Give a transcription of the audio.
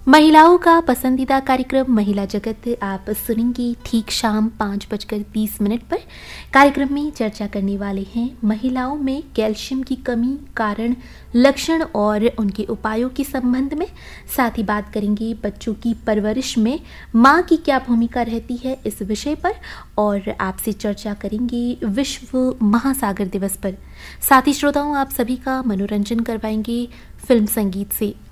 महिलाओं का पसंदीदा कार्यक्रम महिला जगत आप सुनेंगे ठीक शाम 5:30 पर। कार्यक्रम में चर्चा करने वाले हैं महिलाओं में कैल्शियम की कमी, कारण, लक्षण और उनके उपायों के संबंध में। साथ ही बात करेंगे बच्चों की परवरिश में माँ की क्या भूमिका रहती है इस विषय पर, और आपसे चर्चा करेंगे विश्व महासागर दिवस पर। साथ ही श्रोताओं, आप सभी का मनोरंजन करवाएंगे फिल्म संगीत से।